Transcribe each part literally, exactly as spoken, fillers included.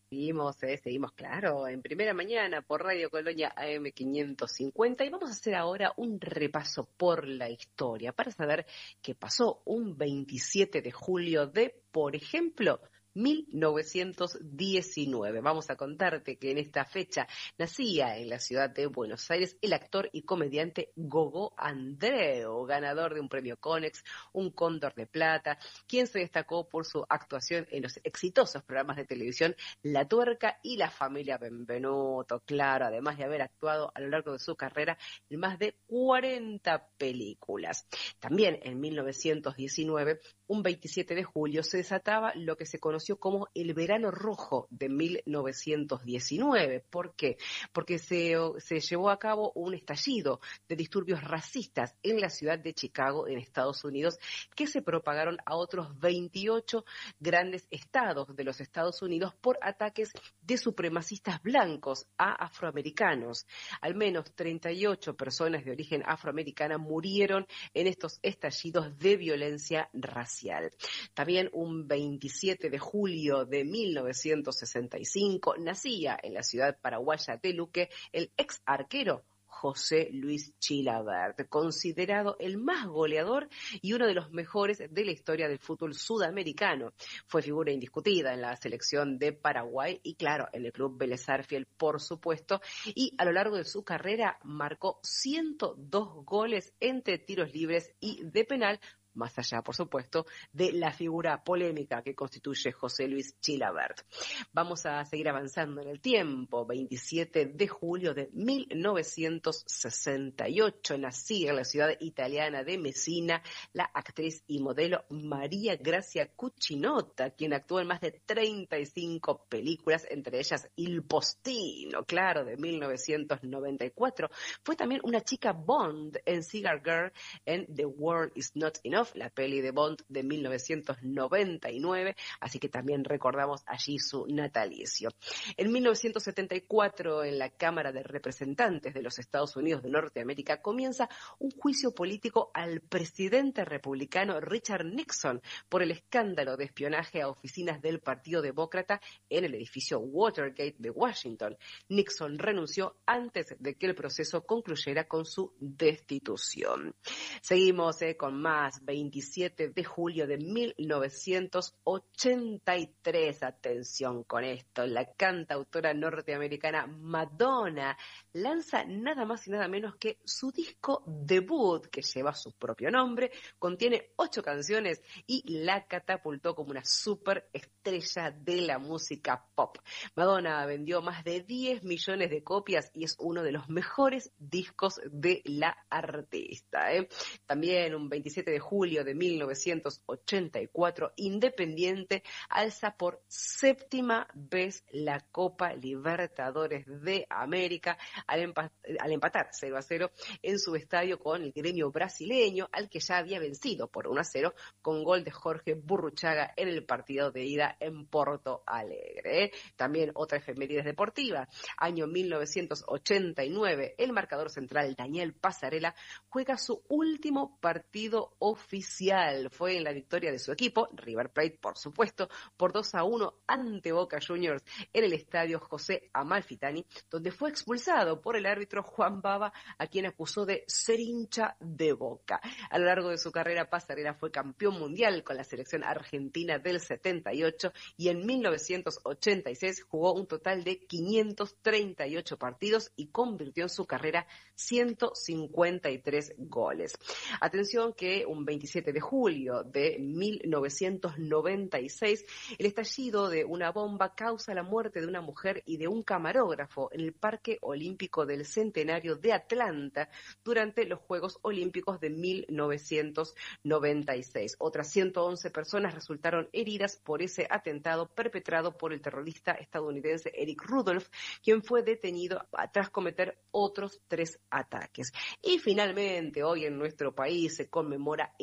Seguimos, eh, seguimos, claro, en Primera Mañana por Radio Colonia A M quinientos cincuenta y vamos a hacer ahora un repaso por la historia para saber qué pasó un veintisiete de julio de, por ejemplo, mil novecientos diecinueve. Vamos a contarte que en esta fecha nacía en la ciudad de Buenos Aires el actor y comediante Gogó Andreu, ganador de un premio Conex, un Cóndor de Plata, quien se destacó por su actuación en los exitosos programas de televisión La Tuerca y La Familia Benvenuto, claro, además de haber actuado a lo largo de su carrera en más de cuarenta películas. También en mil novecientos diecinueve, un veintisiete de julio, se desataba lo que se conoció como el Verano Rojo de mil novecientos diecinueve. ¿Por qué? Porque se, se llevó a cabo un estallido de disturbios racistas en la ciudad de Chicago, en Estados Unidos, que se propagaron a otros veintiocho grandes estados de los Estados Unidos por ataques de supremacistas blancos a afroamericanos. Al menos treinta y ocho personas de origen afroamericana murieron en estos estallidos de violencia racial. También un veintisiete de julio de mil novecientos sesenta y cinco nacía en la ciudad paraguaya de Luque el ex arquero José Luis Chilavert, considerado el más goleador y uno de los mejores de la historia del fútbol sudamericano. Fue figura indiscutida en la selección de Paraguay y, claro, en el club Vélez Sarsfield, por supuesto, y a lo largo de su carrera marcó ciento dos goles entre tiros libres y de penal, más allá, por supuesto, de la figura polémica que constituye José Luis Chilavert. Vamos a seguir avanzando en el tiempo. veintisiete de julio de mil novecientos sesenta y ocho nacía en la ciudad italiana de Messina la actriz y modelo María Grazia Cucinotta, quien actuó en más de treinta y cinco películas, entre ellas Il Postino, claro, de mil novecientos noventa y cuatro. Fue también una chica Bond en Cigar Girl, en The World Is Not Enough, la peli de Bond de mil novecientos noventa y nueve, así que también recordamos allí su natalicio. En mil novecientos setenta y cuatro, en la Cámara de Representantes de los Estados Unidos de Norteamérica, comienza un juicio político al presidente republicano Richard Nixon por el escándalo de espionaje a oficinas del Partido Demócrata en el edificio Watergate de Washington. Nixon renunció antes de que el proceso concluyera con su destitución. Seguimos eh, con más. veintisiete de julio de mil novecientos ochenta y tres, atención con esto, la cantautora norteamericana Madonna lanza nada más y nada menos que su disco debut, que lleva su propio nombre, contiene ocho canciones y la catapultó como una superestrella de la música pop. Madonna vendió más de diez millones de copias y es uno de los mejores discos de la artista, ¿eh? También un veintisiete de julio de mil novecientos ochenta y cuatro, Independiente alza por séptima vez la Copa Libertadores de América al, empa- al empatar cero a cero en su estadio con el Gremio brasileño, al que ya había vencido por uno a cero con gol de Jorge Burruchaga en el partido de ida en Porto Alegre, ¿eh? También otra efeméride deportiva, año mil novecientos ochenta y nueve, el marcador central Daniel Pasarela juega su último partido oficial. Fue en la victoria de su equipo, River Plate, por supuesto, por dos a uno ante Boca Juniors en el estadio José Amalfitani, donde fue expulsado por el árbitro Juan Bava, a quien acusó de ser hincha de Boca. A lo largo de su carrera, Pasarela fue campeón mundial con la selección argentina del setenta y ocho y en mil novecientos ochenta y seis jugó un total de quinientos treinta y ocho partidos y convirtió en su carrera ciento cincuenta y tres goles. Atención que un veintisiete de julio de mil novecientos noventa y seis, el estallido de una bomba causa la muerte de una mujer y de un camarógrafo en el Parque Olímpico del Centenario de Atlanta durante los Juegos Olímpicos de mil novecientos noventa y seis. Otras ciento once personas resultaron heridas por ese atentado perpetrado por el terrorista estadounidense Eric Rudolph, quien fue detenido tras cometer otros tres ataques. Y finalmente, hoy en nuestro país se conmemora el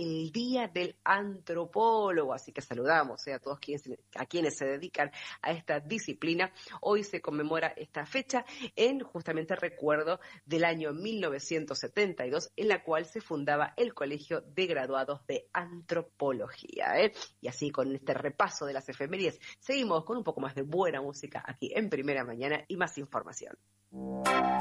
el Día del Antropólogo, así que saludamos eh, a todos quienes, a quienes se dedican a esta disciplina. Hoy se conmemora esta fecha en justamente recuerdo del año mil novecientos setenta y dos, en la cual se fundaba el Colegio de Graduados de Antropología. ¿eh? Y así, con este repaso de las efemérides, seguimos con un poco más de buena música aquí en Primera Mañana y más información.